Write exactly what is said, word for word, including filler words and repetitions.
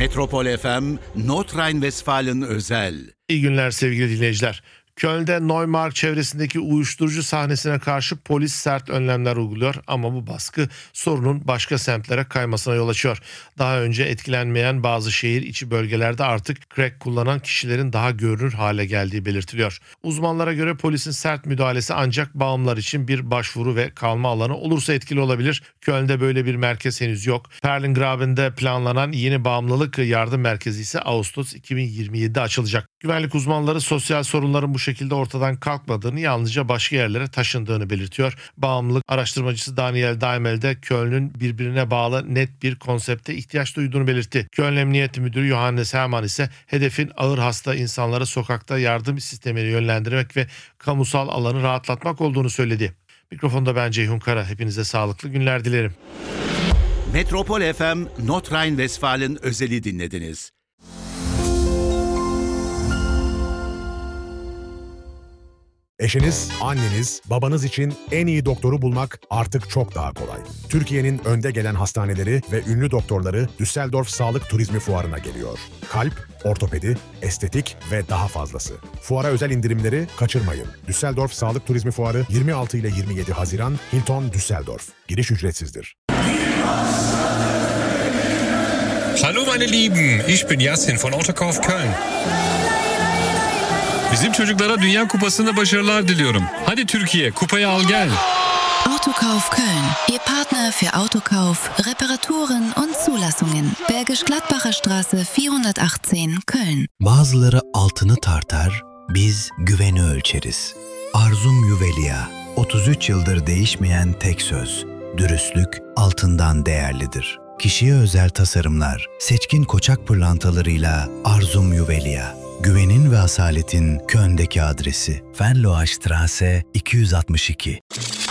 Metropol F M, North Rhine-Westfalen özel. İyi günler sevgili dinleyiciler. Köln'de Neumarkt çevresindeki uyuşturucu sahnesine karşı polis sert önlemler uyguluyor ama bu baskı sorunun başka semtlere kaymasına yol açıyor. Daha önce etkilenmeyen bazı şehir içi bölgelerde artık crack kullanan kişilerin daha görünür hale geldiği belirtiliyor. Uzmanlara göre polisin sert müdahalesi ancak bağımlılar için bir başvuru ve kalma alanı olursa etkili olabilir. Köln'de böyle bir merkez henüz yok. Perlengraben'de planlanan yeni bağımlılık yardım merkezi ise Ağustos iki bin yirmi yedi'de açılacak. Güvenlik uzmanları sosyal sorunların bu şekilde ortadan kalkmadığını, yalnızca başka yerlere taşındığını belirtiyor. Bağımlılık araştırmacısı Daniel Daimel de Köln'ün birbirine bağlı net bir konsepte ihtiyaç duyduğunu belirtti. Köln Emniyet Müdürü Johannes Hermann ise hedefin ağır hasta insanları sokakta yardım sistemini yönlendirmek ve kamusal alanı rahatlatmak olduğunu söyledi. Mikrofonda ben Ceyhun Kara. Hepinize sağlıklı günler dilerim. Metropol F M, North Rhine-Westfalen özeli dinlediniz. Eşiniz, anneniz, babanız için en iyi doktoru bulmak artık çok daha kolay. Türkiye'nin önde gelen hastaneleri ve ünlü doktorları Düsseldorf Sağlık Turizmi Fuarı'na geliyor. Kalp, ortopedi, estetik ve daha fazlası. Fuara özel indirimleri kaçırmayın. Düsseldorf Sağlık Turizmi Fuarı yirmi altı ile yirmi yedi Haziran, Hilton Düsseldorf. Giriş ücretsizdir. Hallo meine Lieben, ich bin Yassin von Autokauf Köln. Bizim çocuklara Dünya Kupası'nda başarılar diliyorum. Hadi Türkiye, kupayı al gel. Autokauf Köln, Ihr Partner für Autokauf, Reparaturen und Zulassungen. Bergisch Gladbacher Straße vierhundertachtzehn, Köln. Bazıları altını tartar, biz güveni ölçeriz. Arzum Juvelia, otuz üç yıldır değişmeyen tek söz. Dürüstlük altından değerlidir. Kişiye özel tasarımlar, seçkin koçak pırlantalarıyla Arzum Juvelia. Güvenin ve asaletin Köln'deki adresi. Venloa Straße iki yüz altmış iki.